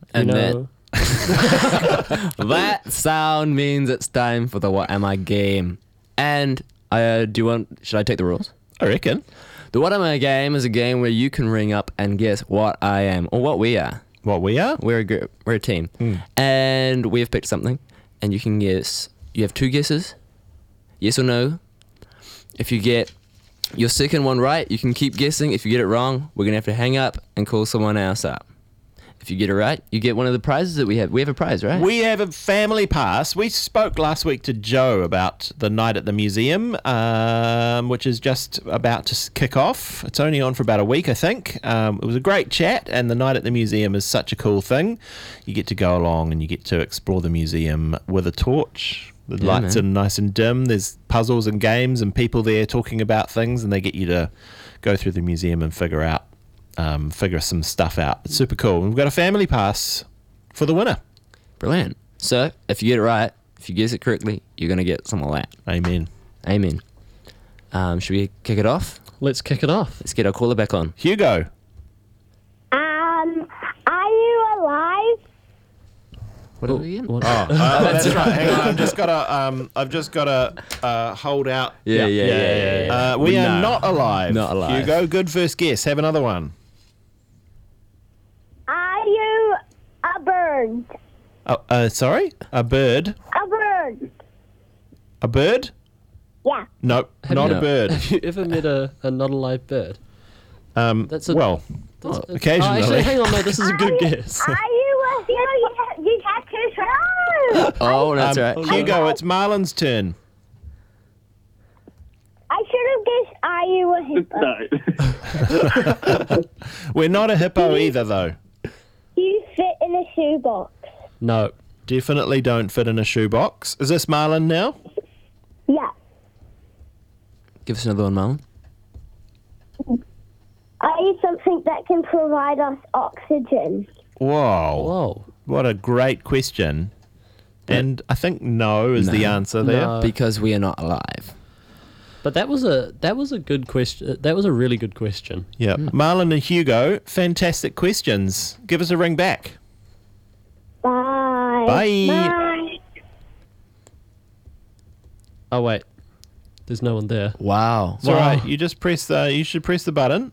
And know. that sound means it's time for the What Am I game. And should I take the rules? I reckon. The What Am I game is a game where you can ring up and guess what I am or what we are. What we are? We're a group. We're a team. And we have picked something and you can guess. You have 2 guesses. Yes or no. If you get your second one right, you can keep guessing. If you get it wrong, we're going to have to hang up and call someone else up. If you get it right, you get one of the prizes that we have. We have a prize, right? We have a family pass. We spoke last week to Joe about the night at the museum, which is just about to kick off. It's only on for about a week, I think. It was a great chat, and the night at the museum is such a cool thing. You get to go along and you get to explore the museum with a torch. The lights are nice and dim. There's puzzles and games and people there talking about things, and they get you to go through the museum and figure some stuff out. It's super cool. We've got a family pass for the winner. Brilliant. So, if you get it right, if you guess it correctly, you're going to get some of that. Amen. Amen. Should we kick it off? Let's kick it off. Let's get our caller back on. Hugo. Are you alive? What are we in? What? That's right. Hang on. I've just got to hold out. Yeah. We are not alive. Not alive. Hugo, good first guess. Have another one. Are you a bird? Sorry? A bird? A bird. A bird? Yeah. Nope, not a No. bird. Have you ever met a not alive bird? That's a Well, occasionally. Oh, actually, hang on, no, this is a good guess. Are you a hippo? You have to try. Oh, that's right. Hugo, it's Marlon's turn. I should have guessed, are you a hippo? No. We're not a hippo either, though. Do you fit in a shoebox? No. Definitely don't fit in a shoebox. Is this Marlon now? Yeah. Give us another one, Marlon. Are you something that can provide us oxygen? Whoa. Whoa. What a great question. And I think no is the answer there. No. Because we are not alive. But that was a good question. That was a really good question. Yeah. Marlon and Hugo, fantastic questions. Give us a ring back. Bye. Bye. Bye. Oh wait, there's no one there. Wow. It's all right. You should press the button.